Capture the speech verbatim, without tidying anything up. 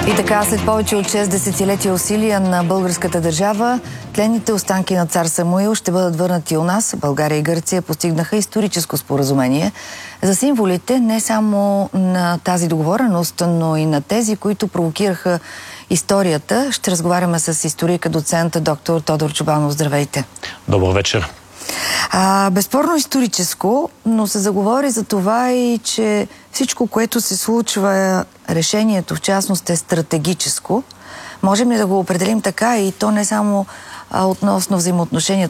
И така, след повече от шест десетилетия усилия на българската държава, тленните останки на цар Самуил ще бъдат върнати у нас. България и Гърция постигнаха историческо споразумение за символите не само на тази договореност, но и на тези, които провокираха историята. Ще разговаряме с историка, доцент доктор Тодор Чобанов. Здравейте! Добър вечер! А, безспорно историческо, но се заговори за това и, че всичко, което се случва, решението в частност е стратегическо. Можем ли да го определим така, и то не само а, относно взаимоотношенията